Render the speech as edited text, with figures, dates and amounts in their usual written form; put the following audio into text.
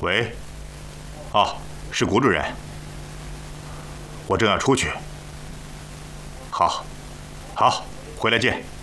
喂，哦，是谷主任，我正要出去。好，好，回来见。